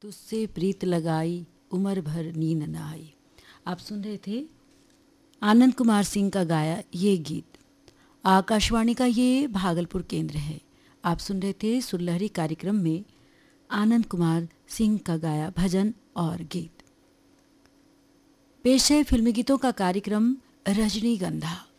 तुझसे प्रीत लगाई उम्र भर नींद न आई। आप सुन रहे थे आनंद कुमार सिंह का गाया ये गीत। आकाशवाणी का ये भागलपुर केंद्र है। आप सुन रहे थे सुरलहरी कार्यक्रम में आनंद कुमार सिंह का गाया भजन और गीत। पेश है फिल्मी गीतों का कार्यक्रम रजनीगंधा।